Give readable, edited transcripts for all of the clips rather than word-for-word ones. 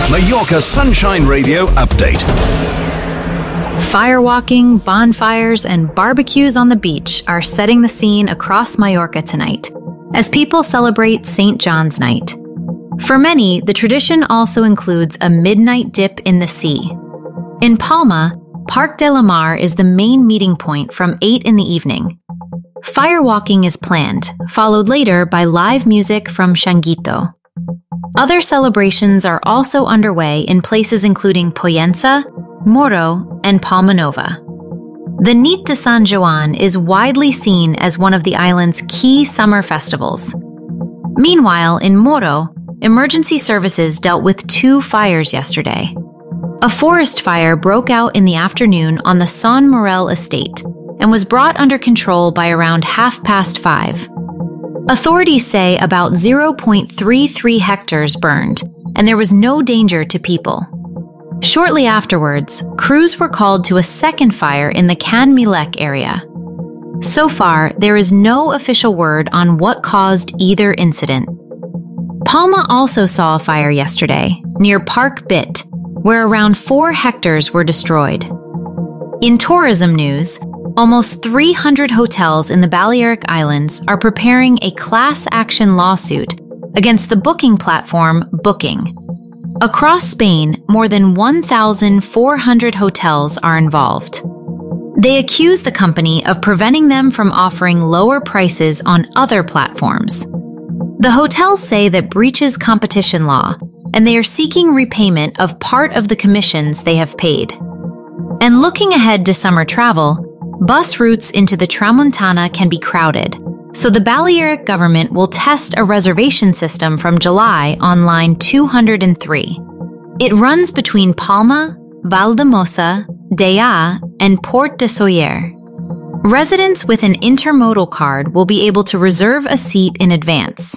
Mallorca Sunshine Radio Update. Firewalking, bonfires, and barbecues on the beach are setting the scene across Mallorca tonight, as people celebrate St. John's Night. For many, the tradition also includes a midnight dip in the sea. In Palma, Parc de la Mar is the main meeting point from 8 in the evening. Firewalking is planned, followed later by live music from Changuito. Other celebrations are also underway in places including Pollença, Moro, and Palma Nova. The Nit de San Joan is widely seen as one of the island's key summer festivals. Meanwhile, in Moro, emergency services dealt with 2 fires yesterday. A forest fire broke out in the afternoon on the Son Morel estate and was brought under control by around 5:30. Authorities say about 0.33 hectares burned, and there was no danger to people. Shortly afterwards, crews were called to a second fire in the Can Milek area. So far, there is no official word on what caused either incident. Palma also saw a fire yesterday, near Park Bit, where around 4 hectares were destroyed. In tourism news, almost 300 hotels in the Balearic Islands are preparing a class action lawsuit against the booking platform Booking. Across Spain, more than 1,400 hotels are involved. They accuse the company of preventing them from offering lower prices on other platforms. The hotels say that breaches competition law, and they are seeking repayment of part of the commissions they have paid. And looking ahead to summer travel, bus routes into the Tramuntana can be crowded, so the Balearic government will test a reservation system from July on line 203. It runs between Palma, Valdemossa, Dea, and Port de Sóller. Residents with an intermodal card will be able to reserve a seat in advance.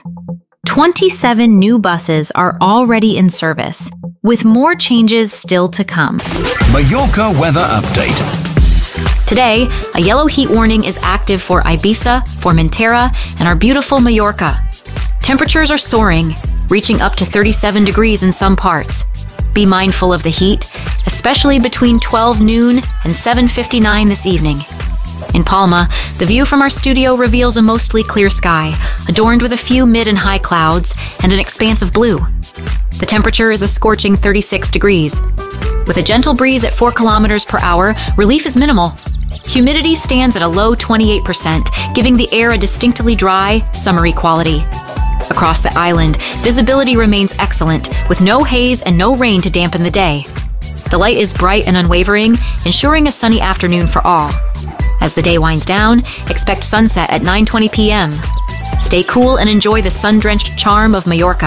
27 new buses are already in service, with more changes still to come. Mallorca weather update. Today, a yellow heat warning is active for Ibiza, Formentera, and our beautiful Mallorca. Temperatures are soaring, reaching up to 37 degrees in some parts. Be mindful of the heat, especially between 12 noon and 7:59 this evening. In Palma, the view from our studio reveals a mostly clear sky, adorned with a few mid and high clouds and an expanse of blue. The temperature is a scorching 36 degrees. With a gentle breeze at 4 kilometers per hour, relief is minimal. Humidity stands at a low 28%, giving the air a distinctly dry, summery quality. Across the island, visibility remains excellent, with no haze and no rain to dampen the day. The light is bright and unwavering, ensuring a sunny afternoon for all. As the day winds down, expect sunset at 9:20 p.m. Stay cool and enjoy the sun-drenched charm of Mallorca.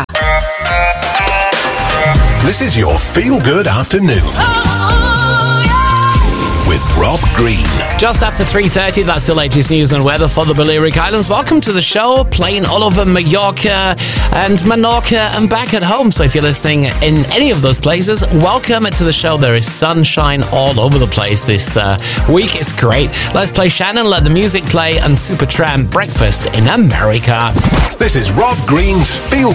This is your feel-good afternoon. With Rob Green. Just after 3:30, that's the latest news and weather for the Balearic Islands. Welcome to the show, playing all over Mallorca and Menorca and back at home. So if you're listening in any of those places, welcome to the show. There is sunshine all over the place this week. It's great. Let's play Shannon, Let the Music Play, and Supertramp, Breakfast in America. This is Rob Green's Feel